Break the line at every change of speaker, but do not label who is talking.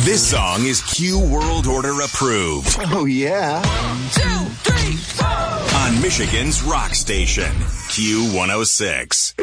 This song is Q World Order approved.
Oh, yeah?
1, 2, 3, 4.
On Michigan's rock station, Q106.